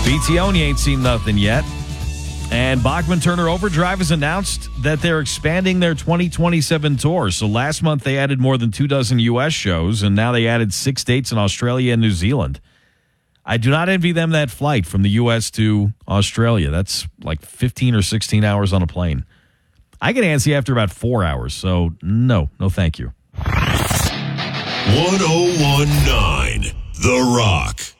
BTO, and you ain't seen nothing yet. And Bachman Turner Overdrive has announced that they're expanding their 2027 tour. So last month they added more than 24 U.S. shows, and now they added 6 dates in Australia and New Zealand. I do not envy them that flight from the U.S. to Australia. That's like 15 or 16 hours on a plane. I get antsy after about 4 hours, so no thank you. 1019 The Rock.